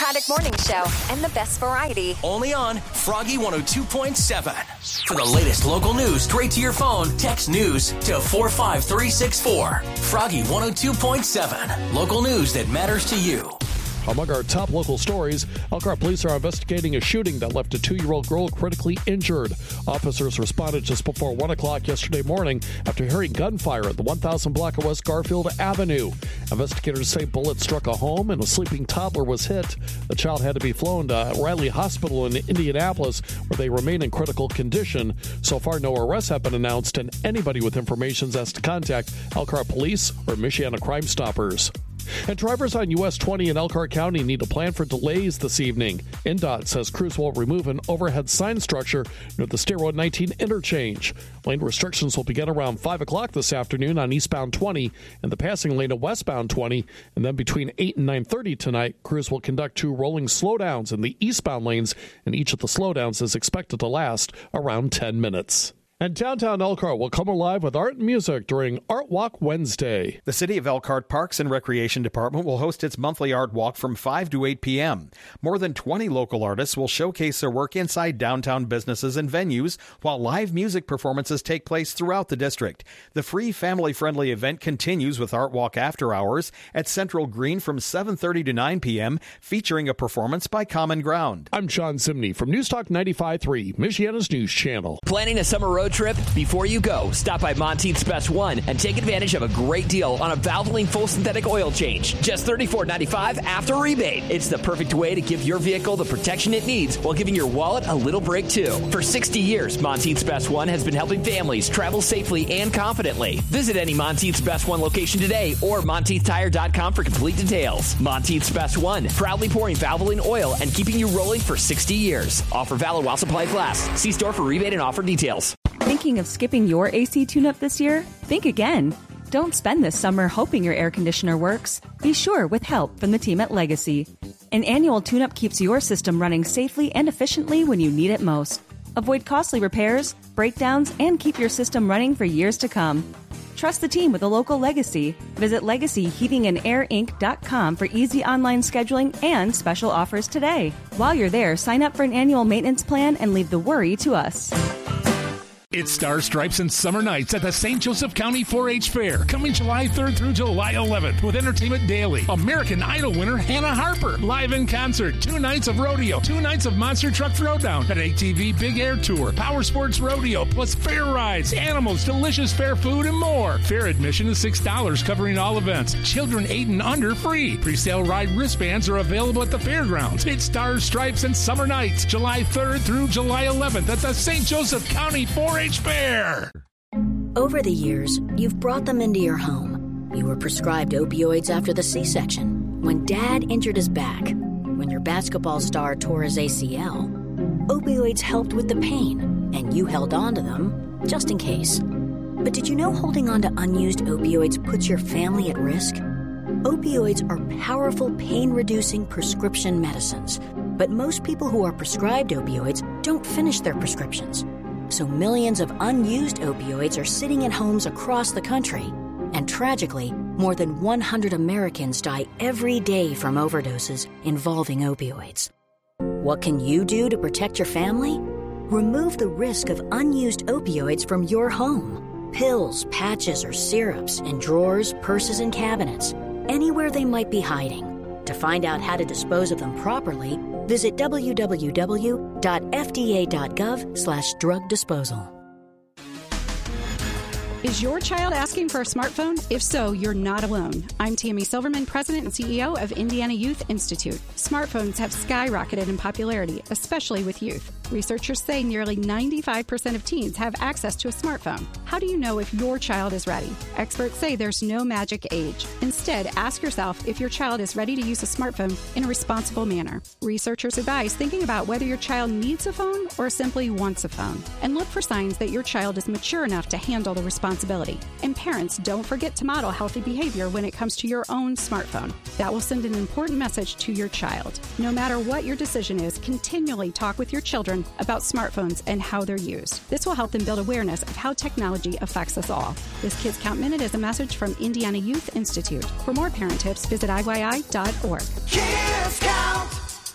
Haddock Morning Show and the best variety. Only on Froggy 102.7. For the latest local news straight to your phone, text news to 45364. Froggy 102.7. Local news that matters to you. Among our top local stories, Elkhart police are investigating a shooting that left a 2-year-old girl critically injured. Officers responded just before 1 o'clock yesterday morning after hearing gunfire at the 1000 block of West Garfield Avenue. Investigators say bullets struck a home and a sleeping toddler was hit. The child had to be flown to Riley Hospital in Indianapolis, where they remain in critical condition. So far, no arrests have been announced, and anybody with information is asked to contact Elkhart Police or Michiana Crime Stoppers. And drivers on US 20 in Elkhart County need to plan for delays this evening. INDOT says crews will remove an overhead sign structure near the State Road 19 interchange. Lane restrictions will begin around 5 o'clock this afternoon on eastbound 20 and the passing lane of westbound 20. And then between 8 and 9:30 tonight, crews will conduct 2 rolling slowdowns in the eastbound lanes, and each of the slowdowns is expected to last around 10 minutes. And downtown Elkhart will come alive with art and music during Art Walk Wednesday. The City of Elkhart Parks and Recreation Department will host its monthly Art Walk from 5 to 8 p.m. More than 20 local artists will showcase their work inside downtown businesses and venues, while live music performances take place throughout the district. The free family-friendly event continues with Art Walk After Hours at Central Green from 7:30 to 9 p.m., featuring a performance by Common Ground. I'm Sean Simney from News Talk 95.3, Michiana's news channel. Planning a summer road trip? Before you go, stop by Monteith's Best One and take advantage of a great deal on a Valvoline full synthetic oil change. Just $34.95 after rebate. It's the perfect way to give your vehicle the protection it needs while giving your wallet a little break too. For 60 years, Monteith's Best One has been helping families travel safely and confidently. Visit any Monteith's Best One location today or MonteithTire.com for complete details. Monteith's Best One, proudly pouring Valvoline oil and keeping you rolling for 60 years. Offer valid while supplies last. See store for rebate and offer details. Thinking of skipping your AC tune-up this year? Think again. Don't spend this summer hoping your air conditioner works. Be sure with help from the team at Legacy. An annual tune-up keeps your system running safely and efficiently when you need it most. Avoid costly repairs, breakdowns, and keep your system running for years to come. Trust the team with a local Legacy. Visit LegacyHeatingandAirInc.com for easy online scheduling and special offers today. While you're there, sign up for an annual maintenance plan and leave the worry to us. It's Star Stripes and Summer Nights at the St. Joseph County 4-H Fair, coming July 3rd through July 11th with Entertainment Daily. American Idol winner Hannah Harper, live in concert, 2 nights of rodeo, 2 nights of Monster Truck Throwdown, an ATV Big Air Tour, Power Sports Rodeo, plus fair rides, animals, delicious fair food, and more. Fair admission is $6, covering all events. Children 8 and under free. Presale ride wristbands are available at the fairgrounds. It's Star Stripes and Summer Nights, July 3rd through July 11th at the St. Joseph County 4-H Fair. Over the years, you've brought them into your home. You were prescribed opioids after the C-section, when Dad injured his back, when your basketball star tore his ACL. Opioids helped with the pain, and you held on to them just in case. But did you know holding on to unused opioids puts your family at risk? Opioids are powerful pain-reducing prescription medicines, but most people who are prescribed opioids don't finish their prescriptions. So millions of unused opioids are sitting in homes across the country. And tragically, more than 100 Americans die every day from overdoses involving opioids. What can you do to protect your family? Remove the risk of unused opioids from your home. Pills, patches, or syrups in drawers, purses, and cabinets, anywhere they might be hiding. To find out how to dispose of them properly, visit www.fda.gov/drug disposal. Is your child asking for a smartphone? If so, you're not alone. I'm Tammy Silverman, President and CEO of Indiana Youth Institute. Smartphones have skyrocketed in popularity, especially with youth. Researchers say nearly 95% of teens have access to a smartphone. How do you know if your child is ready? Experts say there's no magic age. Instead, ask yourself if your child is ready to use a smartphone in a responsible manner. Researchers advise thinking about whether your child needs a phone or simply wants a phone. And look for signs that your child is mature enough to handle the responsibility. And parents, don't forget to model healthy behavior when it comes to your own smartphone. That will send an important message to your child. No matter what your decision is, continually talk with your children about smartphones and how they're used. This will help them build awareness of how technology affects us all. This Kids Count Minute is a message from Indiana Youth Institute. For more parent tips, visit IYI.org. Kids Count!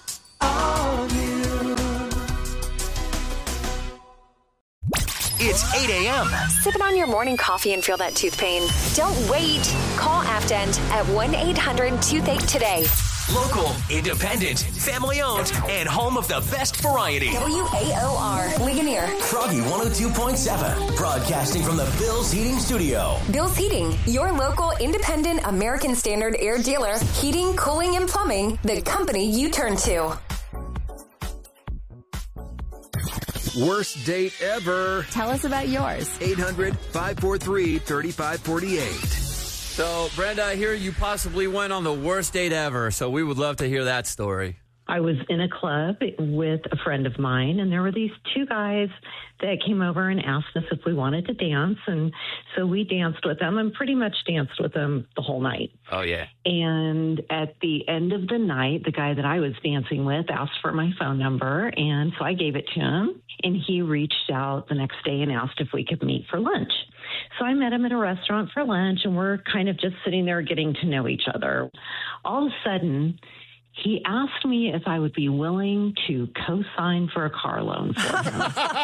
It's 8 a.m. Sipping on your morning coffee and feel that tooth pain? Don't wait. Call Afdent at 1-800-Toothache today. Local, independent, family-owned, and home of the best variety. WAOR, Ligonier. Froggy 102.7, broadcasting from the Bill's Heating Studio. Bill's Heating, your local independent American Standard air dealer. Heating, cooling, and plumbing, the company you turn to. Worst date ever. Tell us about yours. 800-543-3548. So, Brenda, I hear you possibly went on the worst date ever, so we would love to hear that story. I was in a club with a friend of mine, and there were these two guys that came over and asked us if we wanted to dance. And so we danced with them and pretty much danced with them the whole night. Oh, yeah. And at the end of the night, the guy that I was dancing with asked for my phone number. And so I gave it to him. And he reached out the next day and asked if we could meet for lunch. So I met him at a restaurant for lunch, and we're kind of just sitting there getting to know each other. All of a sudden, he asked me if I would be willing to co-sign for a car loan for him.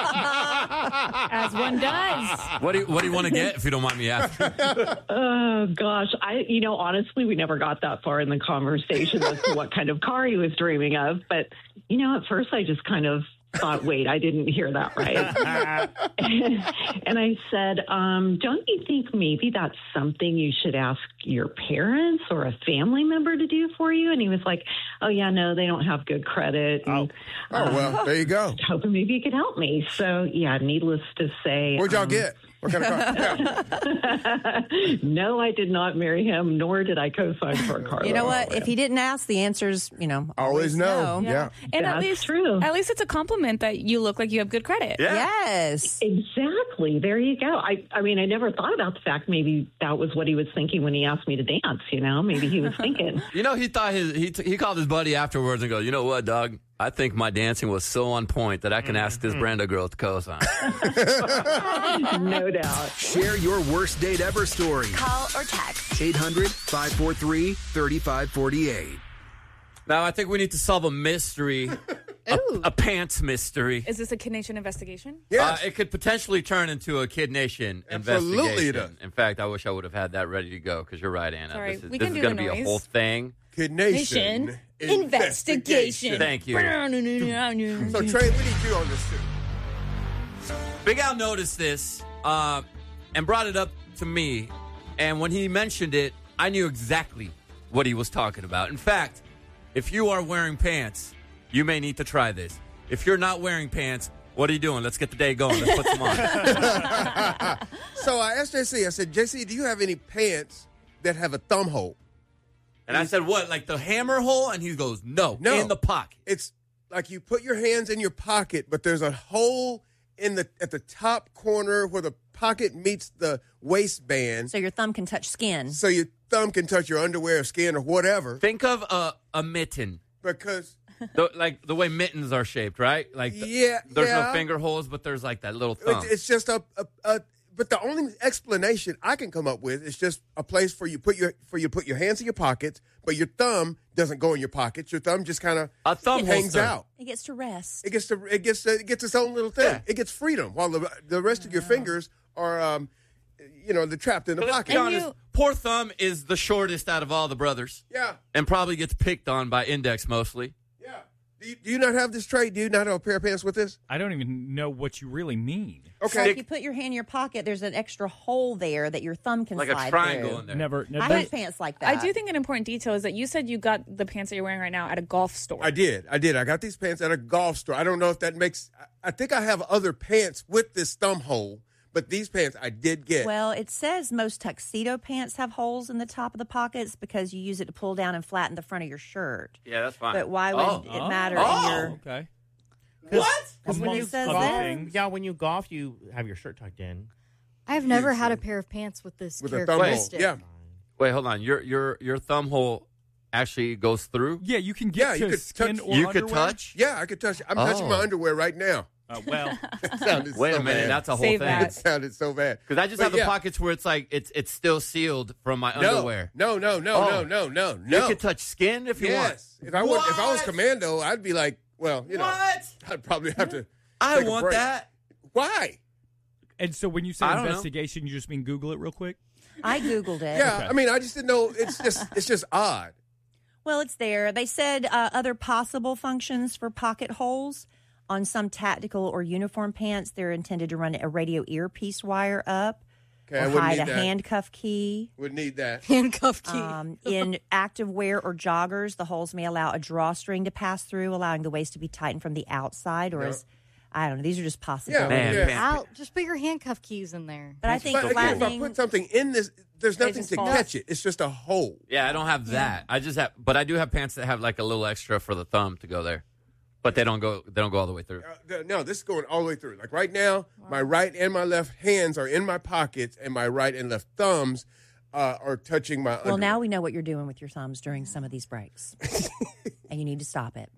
As one does. What do you want to get, if you don't mind me asking? Oh, gosh. Honestly, we never got that far in the conversation as to what kind of car he was dreaming of. But, at first I just kind of thought, wait, I didn't hear that right. And I said, don't you think maybe that's something you should ask your parents or a family member to do for you? And he was like, oh, yeah, no, they don't have good credit. And, well, there you go. Hoping maybe you could help me. So, yeah, needless to say. Where'd y'all get? What kind of car? Yeah. No, I did not marry him, nor did I co-sign for a car. You know what? If he didn't ask, the answer's, always no. Yeah. And That's true. At least it's a compliment that you look like you have good credit. Yeah. Yes. Exactly. There you go. I never thought about the fact maybe that was what he was thinking when he asked me to dance, Maybe he was thinking. He thought he called his buddy afterwards and goes, you know what, dog? I think my dancing was so on point that I can ask this Brenda girl to co-sign. No doubt. Share your worst date ever story. Call or text. 800-543-3548. Now, I think we need to solve a mystery, a pants mystery. Is this a Kid Nation investigation? Yes. It could potentially turn into a Kid Nation Absolutely investigation. it does. In fact, I wish I would have had that ready to go, because you're right, Anna. Sorry, This we is can do going the to be a noise. whole thing. Kid Nation Investigation. Thank you. So, Trey, what do you do on this too? Big Al noticed this and brought it up to me. And when he mentioned it, I knew exactly what he was talking about. In fact, if you are wearing pants, you may need to try this. If you're not wearing pants, what are you doing? Let's get the day going. Let's put some on. So I asked JC, I said, JC, do you have any pants that have a thumb hole? And I said, what, like the hammer hole? And he goes, no, in the pocket. It's like you put your hands in your pocket, but there's a hole at the top corner where the pocket meets the waistband. So your thumb can touch skin. So your thumb can touch your underwear or skin or whatever. Think of a mitten. Because like the way mittens are shaped, right? Like there's no finger holes, but there's like that little thumb. It's just but the only explanation I can come up with is just a place for you put your hands in your pockets, but your thumb doesn't go in your pockets. Your thumb just kind of hangs out. It gets to rest. It gets its own little thing. Yeah. It gets freedom, while the rest of your fingers are they're trapped in the pocket. Let's be honest, poor thumb is the shortest out of all the brothers. Yeah, and probably gets picked on by index mostly. Yeah. Do you not have this trait? Do you not have a pair of pants with this? I don't even know what you really mean. Okay. So if you put your hand in your pocket, there's an extra hole there that your thumb can like slide a triangle through. in there. Never I have pants like that. I do think an important detail is that you said you got the pants that you're wearing right now at a golf store. I did. I got these pants at a golf store. I don't know if that makes... I think I have other pants with this thumb hole, but these pants I did get. Well, it says most tuxedo pants have holes in the top of the pockets because you use it to pull down and flatten the front of your shirt. Yeah, that's fine. But why would it matter in your... Okay. What? That's when it says that. Yeah, when you golf, you have your shirt tucked in. I've never had a pair of pants with this characteristic. Yeah. Wait, hold on. Your thumb hole actually goes through? Yeah, you can get you to could skin touch, or You underwear. could touch? Yeah, I could touch. I'm touching my underwear right now. Well, wait a minute. That's a whole thing. It sounded so bad. Because I just have the pockets where it's like it's still sealed from my underwear. No. You could touch skin if you want. If I was commando, I'd be like, well, what? I'd probably have to. I take a want break. that. Why? And so when you say I don't know. investigation, you just mean Google it real quick? I Googled it. Yeah, I mean, I just didn't know. It's just odd. Well, it's there. They said other possible functions for pocket holes. On some tactical or uniform pants, they're intended to run a radio earpiece wire up Okay, I or wouldn't hide need a that. handcuff key. Wouldn't need that. Handcuff key. In active wear or joggers, the holes may allow a drawstring to pass through, allowing the waist to be tightened from the outside. Or as I don't know, these are just possibilities. Just put your handcuff keys in there. But I think But again, if I flattening. put something in this, there's nothing just to fall. catch it. It's just a hole. Yeah, I don't have that. I just have, but I do have pants that have like a little extra for the thumb to go there, but they don't go all the way through. No, this is going all the way through. Like right now, my right and my left hands are in my pockets, and my right and left thumbs are touching my. Well, now we know what you're doing with your thumbs during some of these breaks, and you need to stop it.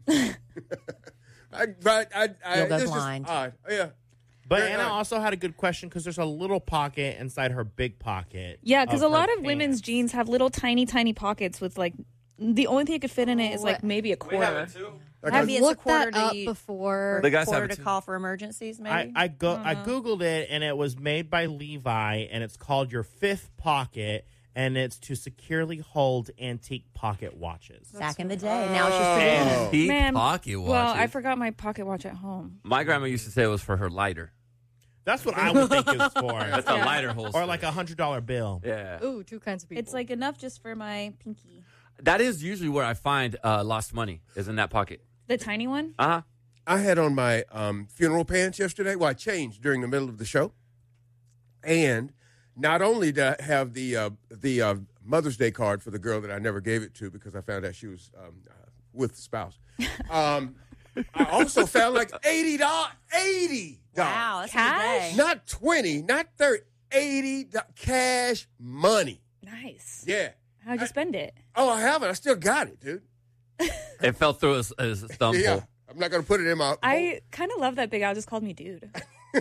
You'll go this is blind. odd. Yeah. But Very Anna odd. also had a good question because there's a little pocket inside her big pocket. Yeah, because a lot her of women's pants. jeans have little tiny pockets with like the only thing you could fit in it is like maybe a quarter. Maybe it's a Looked quarter that up to before. The guys have quarter it to too. call for emergencies. Maybe I Googled it, and it was made by Levi, and it's called your fifth pocket, and it's to securely hold antique pocket watches. back in the day. Now it's just for women. Antique Man, pocket watch. well, I forgot my pocket watch at home. My grandma used to say it was for her lighter. That's what I would think it was for. That's a lighter holster. Or like a $100 bill. Yeah. Ooh, two kinds of people. It's like enough just for my pinky. That is usually where I find lost money, is in that pocket. The tiny one? Uh-huh. I had on my funeral pants yesterday. Well, I changed during the middle of the show, and not only did I have the Mother's Day card for the girl that I never gave it to because I found out she was with the spouse. I also found like $80. $80. Wow, that's a good day. Not 20, not 30, $80 cash money. Nice. Yeah. How'd you spend it? Oh, I haven't. I still got it, dude. It fell through his thumb Yeah. hole. I'm not going to put it in my. I kind of love that Big Al just called me dude. I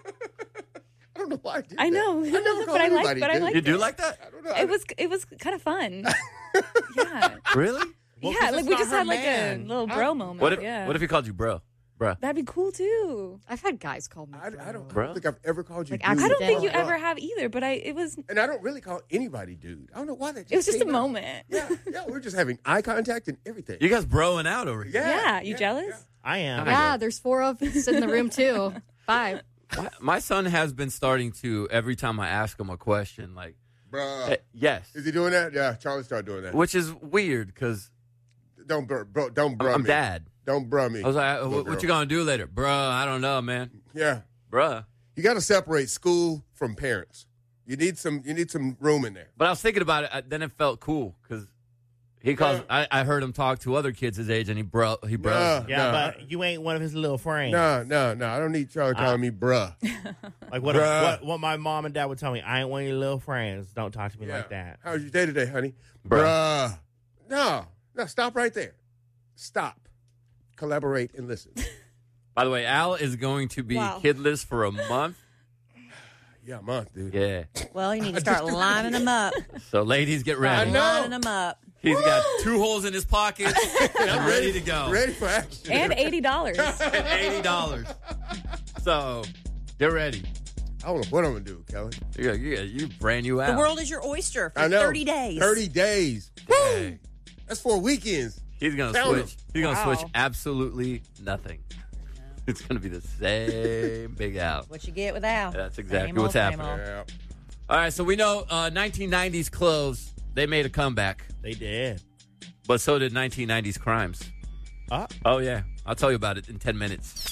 don't know why I did I know, that. I never but called I like, anybody, but I dude. like You do like that? I don't know. It was kind of fun. Yeah, Really? Well, yeah. 'cause Like it's we not just her had like man. a little bro moment. What if, yeah. what if he called you bro? Bruh. That'd be cool too. I've had guys call me. I don't Bro? think I've ever called you Like, dude. I don't think you Bruh. ever have either. But it was And I don't really call anybody dude. I don't know why that just it was just a came out. moment. Yeah, we're just having eye contact and everything. You guys broing out over here. Yeah, you jealous? I am. Yeah, there's 4 of us in the room too. 5. My son has been starting to, every time I ask him a question, like, Bruh. yes. Is he doing that? Yeah, Charlie started doing that. Which is weird because Don't bruh I'm me. dad. Don't bruh me. I was like, little what girl. you going to do later? Bruh, I don't know, man. Yeah. Bruh. You got to separate school from parents. You need some room in there. But I was thinking about it. Then it felt cool because he calls. I heard him talk to other kids his age, and he bros. Nah. Yeah, but you ain't one of his little friends. No. I don't need Charlie calling me bruh. Like what my mom and dad would tell me, I ain't one of your little friends. Don't talk to me like that. How's your day today, honey? Bruh. No, stop right there. Stop. Collaborate and listen. By the way, Al is going to be Wow. kidless for a month. Yeah, a month, dude. Yeah. Well, you need to start lining them up. So, ladies, get ready. Lining them up. He's got 2 holes in his pockets and ready to go. Ready for action. And $80. And $80. So, get ready. I don't know what I'm going to do, Kelly. You brand new out. The world is your oyster for I know. 30 days. 30 days. Woo! That's 4 weekends. He's going to Tell switch. him. He's going to Wow. switch absolutely nothing. It's going to be the same Big Al. What you get with Al. That's exactly Same what's old, same happening. old. Yeah. All right, so we know 1990s clothes, they made a comeback. They did. But so did 1990s crimes. Oh, yeah. I'll tell you about it in 10 minutes.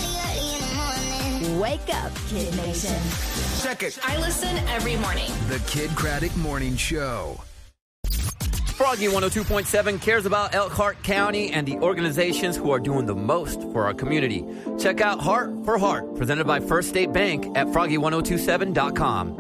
Wake up, Kid Nation. Check it. I listen every morning. The Kid Craddock Morning Show. Froggy 102.7 cares about Elkhart County and the organizations who are doing the most for our community. Check out Heart for Heart, presented by First State Bank at froggy1027.com.